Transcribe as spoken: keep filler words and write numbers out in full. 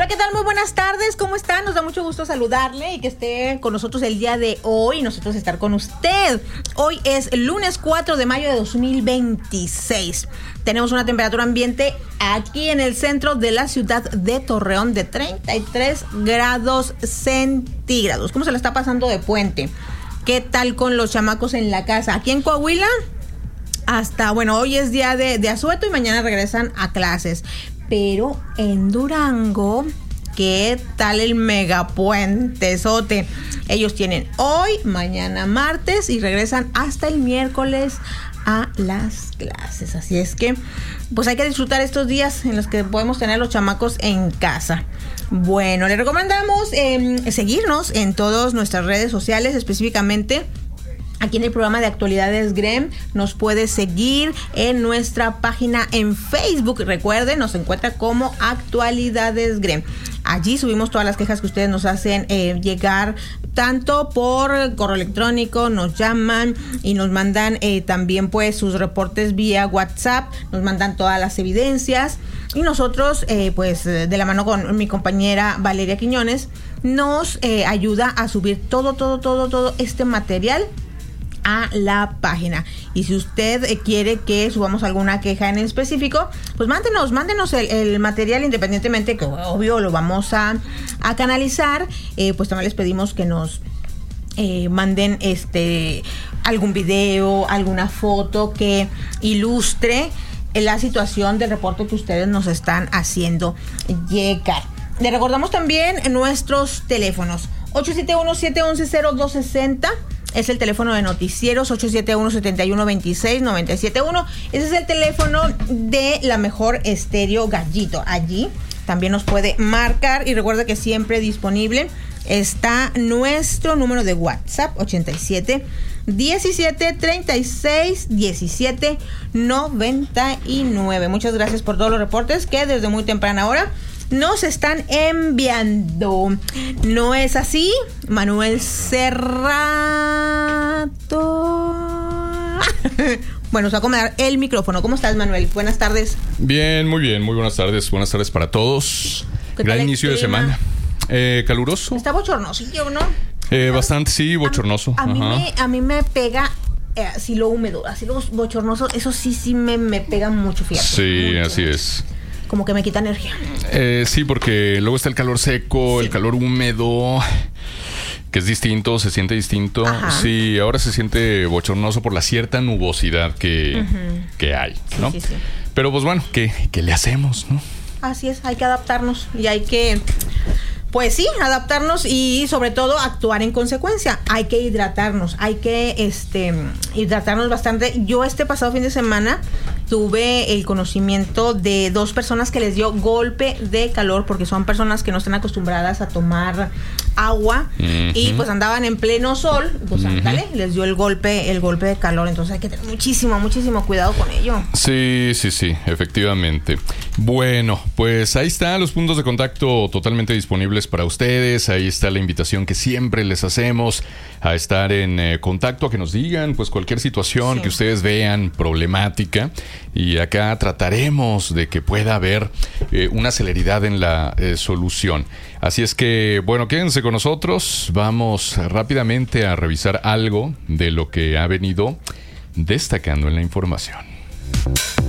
Hola, ¿qué tal? Muy buenas tardes, ¿cómo están? Nos da mucho gusto saludarle y que esté con nosotros el día de hoy y nosotros estar con usted. Hoy es lunes cuatro de mayo de dos mil veintiséis. Tenemos una temperatura ambiente aquí en el centro de la ciudad de Torreón de treinta y tres grados centígrados. ¿Cómo se le está pasando de puente? ¿Qué tal con los chamacos en la casa? Aquí en Coahuila, hasta, bueno, hoy es día de, de asueto y mañana regresan a clases. Pero en Durango, ¿qué tal el megapuentezote? Ellos tienen hoy, mañana martes y regresan hasta el miércoles a las clases. Así es que, pues hay que disfrutar estos días en los que podemos tener los chamacos en casa. Bueno, les recomendamos eh, seguirnos en todas nuestras redes sociales, específicamente aquí en el programa de Actualidades G R E M. Nos puede seguir en nuestra página en Facebook. Recuerden, nos encuentra como Actualidades G R E M. Allí subimos todas las quejas que ustedes nos hacen eh, llegar, tanto por correo electrónico, nos llaman y nos mandan eh, también pues sus reportes vía WhatsApp, nos mandan todas las evidencias y nosotros eh, pues de la mano con mi compañera Valeria Quiñones nos eh, ayuda a subir todo, todo, todo, todo este material a la página. Y si usted eh, quiere que subamos alguna queja en específico, pues mándenos, mándenos el, el material, independientemente que obvio lo vamos a, a canalizar. Eh, pues también les pedimos que nos eh, manden este algún video, alguna foto que ilustre la situación del reporte que ustedes nos están haciendo llegar. Les recordamos también nuestros teléfonos: ocho siete uno, siete uno uno, cero dos seis cero. Es el teléfono de noticieros, ocho siete uno, siete uno dos seis, nueve siete uno. Ese es el teléfono de La Mejor Estéreo Gallito. Allí también nos puede marcar y recuerda que siempre disponible está nuestro número de WhatsApp, ochenta y siete, diecisiete, treinta y seis, diecisiete, noventa y nueve. Muchas gracias por todos los reportes que desde muy temprana hora nos están enviando. ¿No es así, Manuel Cerrato? Bueno, se va a acomodar el micrófono. ¿Cómo estás, Manuel? Buenas tardes. Bien, muy bien, muy buenas tardes. Buenas tardes para todos. Gran inicio de semana. Eh, caluroso. Está bochornosillo, ¿no? Eh, bastante, sí, bochornoso. A, a, mí, Ajá. me, a mí me pega eh, así lo húmedo, así lo bochornoso. Eso sí, sí me, me pega mucho, fíjate. Sí, mucho. Así es. Como que me quita energía. Eh, sí, porque luego está el calor seco, Sí. el calor húmedo, que es distinto, se siente distinto. Ajá. Sí, ahora se siente bochornoso por la cierta nubosidad que, uh-huh. que hay, ¿no? Sí, sí, sí. Pero pues bueno, ¿qué, qué le hacemos, no? Así es, hay que adaptarnos y hay que, pues sí, adaptarnos y sobre todo actuar en consecuencia. Hay que hidratarnos, hay que este hidratarnos bastante. Yo este pasado fin de semana tuve el conocimiento de dos personas que les dio golpe de calor porque son personas que no están acostumbradas a tomar agua uh-huh. y pues andaban en pleno sol, pues uh-huh. ándale, les dio el golpe, el golpe de calor. Entonces hay que tener muchísimo, muchísimo cuidado con ello. Sí, sí, sí, efectivamente. Bueno, pues ahí están los puntos de contacto totalmente disponibles para ustedes. Ahí está la invitación que siempre les hacemos a estar en eh, contacto, a que nos digan pues cualquier situación sí. que ustedes vean problemática. Y acá trataremos de que pueda haber eh, una celeridad en la eh, solución. Así es que, bueno, quédense con nosotros. Vamos rápidamente a revisar algo de lo que ha venido destacando en la información.